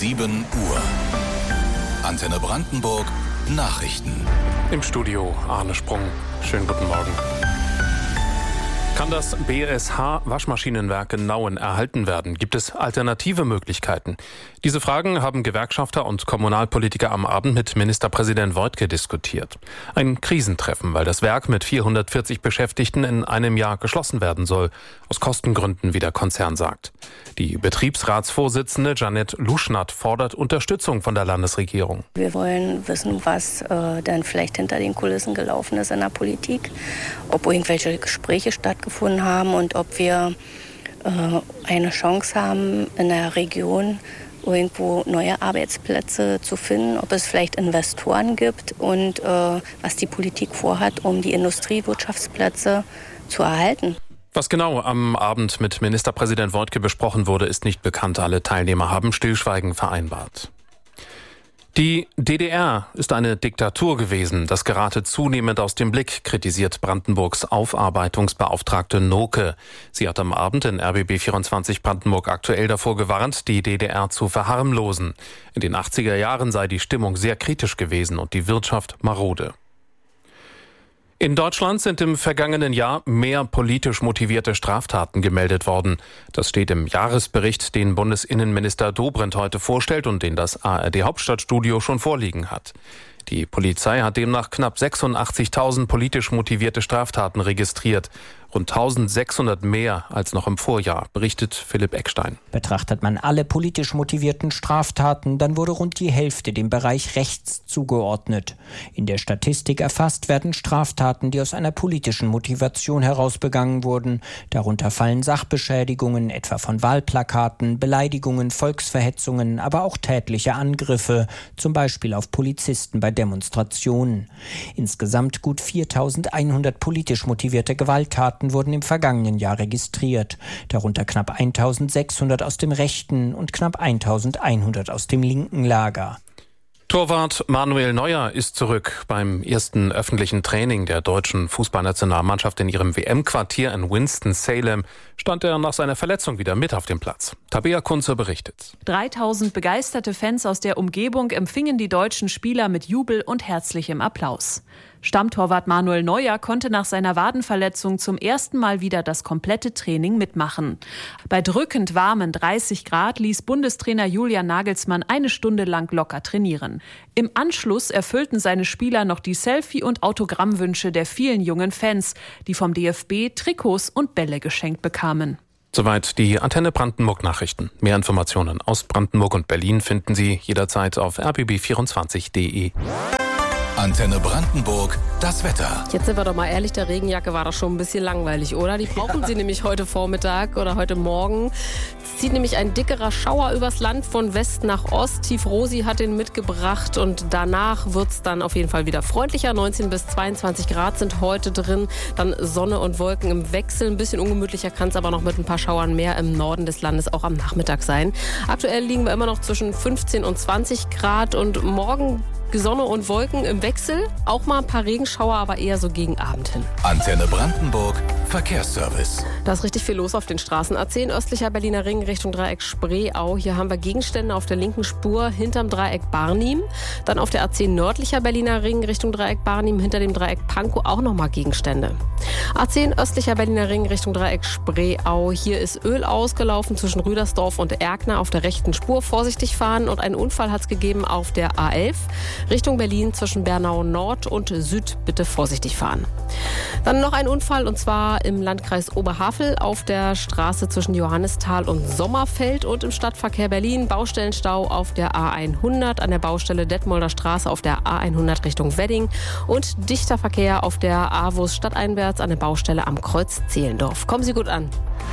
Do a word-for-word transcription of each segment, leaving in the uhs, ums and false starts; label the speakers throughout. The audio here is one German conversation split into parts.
Speaker 1: sieben Uhr. Antenne Brandenburg Nachrichten.
Speaker 2: Im Studio Arne Sprung. Schönen guten Morgen. Kann das B S H-Waschmaschinenwerk in Nauen erhalten werden? Gibt es alternative Möglichkeiten? Diese Fragen haben Gewerkschafter und Kommunalpolitiker am Abend mit Ministerpräsident Woidke diskutiert. Ein Krisentreffen, weil das Werk mit vierhundertvierzig Beschäftigten in einem Jahr geschlossen werden soll. Aus Kostengründen, wie der Konzern sagt. Die Betriebsratsvorsitzende Janette Luschnatt fordert Unterstützung von der Landesregierung.
Speaker 3: Wir wollen wissen, was äh, dann vielleicht hinter den Kulissen gelaufen ist in der Politik, ob irgendwelche Gespräche stattgefunden haben und ob wir äh, eine Chance haben, in der Region irgendwo neue Arbeitsplätze zu finden, ob es vielleicht Investoren gibt und äh, was die Politik vorhat, um die Industriewirtschaftsplätze zu erhalten.
Speaker 2: Was genau am Abend mit Ministerpräsident Woidke besprochen wurde, ist nicht bekannt. Alle Teilnehmer haben Stillschweigen vereinbart. Die D D R ist eine Diktatur gewesen. Das gerate zunehmend aus dem Blick, kritisiert Brandenburgs Aufarbeitungsbeauftragte Noke. Sie hat am Abend in R B B vierundzwanzig Brandenburg aktuell davor gewarnt, die D D R zu verharmlosen. In den achtziger Jahren sei die Stimmung sehr kritisch gewesen und die Wirtschaft marode. In Deutschland sind im vergangenen Jahr mehr politisch motivierte Straftaten gemeldet worden. Das steht im Jahresbericht, den Bundesinnenminister Dobrindt heute vorstellt und den das A R D-Hauptstadtstudio schon vorliegen hat. Die Polizei hat demnach knapp sechsundachtzigtausend politisch motivierte Straftaten registriert. Rund eintausendsechshundert mehr als noch im Vorjahr, berichtet Philipp Eckstein.
Speaker 4: Betrachtet man alle politisch motivierten Straftaten, dann wurde rund die Hälfte dem Bereich rechts zugeordnet. In der Statistik erfasst werden Straftaten, die aus einer politischen Motivation heraus begangen wurden. Darunter fallen Sachbeschädigungen, etwa von Wahlplakaten, Beleidigungen, Volksverhetzungen, aber auch tätliche Angriffe, zum Beispiel auf Polizisten bei Demonstrationen. Insgesamt gut viertausendeinhundert politisch motivierte Gewalttaten wurden im vergangenen Jahr registriert. Darunter knapp eintausendsechshundert aus dem rechten und knapp eintausendeinhundert aus dem linken Lager.
Speaker 2: Torwart Manuel Neuer ist zurück. Beim ersten öffentlichen Training der deutschen Fußballnationalmannschaft in ihrem W M-Quartier in Winston-Salem stand er nach seiner Verletzung wieder mit auf dem Platz. Tabea Kunze berichtet.
Speaker 5: dreitausend begeisterte Fans aus der Umgebung empfingen die deutschen Spieler mit Jubel und herzlichem Applaus. Stammtorwart Manuel Neuer konnte nach seiner Wadenverletzung zum ersten Mal wieder das komplette Training mitmachen. Bei drückend warmen dreißig Grad ließ Bundestrainer Julian Nagelsmann eine Stunde lang locker trainieren. Im Anschluss erfüllten seine Spieler noch die Selfie- und Autogrammwünsche der vielen jungen Fans, die vom D F B Trikots und Bälle geschenkt bekamen.
Speaker 2: Soweit die Antenne Brandenburg Nachrichten. Mehr Informationen aus Brandenburg und Berlin finden Sie jederzeit auf r b b vierundzwanzig punkt d e.
Speaker 1: Antenne Brandenburg, das Wetter.
Speaker 6: Jetzt sind wir doch mal ehrlich, der Regenjacke war doch schon ein bisschen langweilig, oder? Die brauchen ja. Sie nämlich heute Vormittag oder heute Morgen. Es zieht nämlich ein dickerer Schauer übers Land von West nach Ost. Tief Rosi hat den mitgebracht und danach wird es dann auf jeden Fall wieder freundlicher. neunzehn bis zweiundzwanzig Grad sind heute drin. Dann Sonne und Wolken im Wechsel. Ein bisschen ungemütlicher kann es aber noch mit ein paar Schauern mehr im Norden des Landes auch am Nachmittag sein. Aktuell liegen wir immer noch zwischen fünfzehn und zwanzig Grad und morgen Sonne und Wolken im Wechsel. Auch mal ein paar Regenschauer, aber eher so gegen Abend hin.
Speaker 1: Antenne Brandenburg, Verkehrsservice.
Speaker 6: Da ist richtig viel los auf den Straßen. A zehn östlicher Berliner Ring Richtung Dreieck Spreeau. Hier haben wir Gegenstände auf der linken Spur hinterm Dreieck Barnim. Dann auf der A zehn nördlicher Berliner Ring Richtung Dreieck Barnim hinter dem Dreieck Pankow auch nochmal Gegenstände. A zehn östlicher Berliner Ring Richtung Dreieck Spreeau. Hier ist Öl ausgelaufen zwischen Rüdersdorf und Erkner auf der rechten Spur. Vorsichtig fahren und einen Unfall hat es gegeben auf der A elf. Richtung Berlin zwischen Bernau Nord und Süd bitte vorsichtig fahren. Dann noch ein Unfall und zwar im Landkreis Oberhavel auf der Straße zwischen Johannisthal und Sommerfeld und im Stadtverkehr Berlin. Baustellenstau auf der A hundert, an der Baustelle Detmolder Straße auf der A hundert Richtung Wedding und dichter Verkehr auf der A-Wurst stadteinwärts an der Baustelle am Kreuz Zehlendorf. Kommen Sie gut an.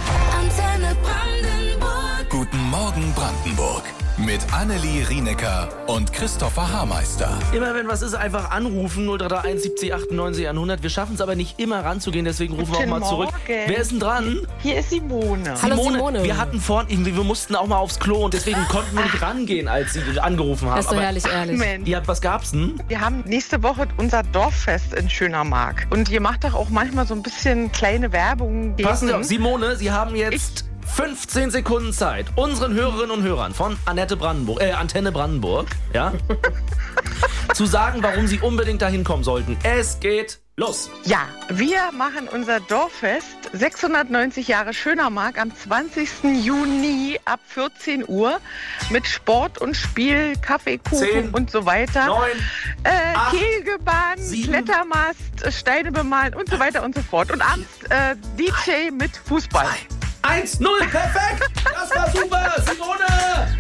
Speaker 1: Antenne Brandenburg. Guten Morgen Brandenburg. Mit Annelie Rienecker und Christopher Haarmeister.
Speaker 7: Immer wenn was ist, einfach anrufen. null drei drei eins siebzig achtundneunzig hundert. Wir schaffen es aber nicht immer ranzugehen, deswegen rufen wir auch mal zurück.
Speaker 8: Morgen.
Speaker 7: Wer ist denn dran?
Speaker 8: Hier ist Simone.
Speaker 6: Hallo
Speaker 7: Simone.
Speaker 6: Simone.
Speaker 7: Wir hatten vorhin, wir mussten auch mal aufs Klo und deswegen konnten wir nicht rangehen, als sie angerufen haben.
Speaker 6: Das ist so
Speaker 7: aber
Speaker 6: herrlich, ehrlich.
Speaker 8: Mensch.
Speaker 7: ja, was gab's denn?
Speaker 8: Wir haben nächste Woche unser Dorffest in Schönermark. Und ihr macht doch auch manchmal so ein bisschen kleine Werbung.
Speaker 7: Passen Sie
Speaker 8: gegen-
Speaker 7: auf, Simone, Sie haben jetzt fünfzehn Sekunden Zeit, unseren Hörerinnen und Hörern von Annette Brandenburg, äh, Antenne Brandenburg, ja, zu sagen, warum sie unbedingt dahin kommen sollten. Es geht los.
Speaker 8: Ja, wir machen unser Dorffest sechshundertneunzig Jahre Schönermark am zwanzigsten Juni ab vierzehn Uhr mit Sport und Spiel, Kaffee, Kuchen
Speaker 7: zehn,
Speaker 8: und so weiter.
Speaker 7: neun,
Speaker 8: äh,
Speaker 7: acht,
Speaker 8: Kegelbahn,
Speaker 7: sieben,
Speaker 8: Klettermast, Steine bemalen und so weiter und so fort. Und abends äh, D J mit Fußball.
Speaker 7: eins null, perfekt! Das war super, Simone!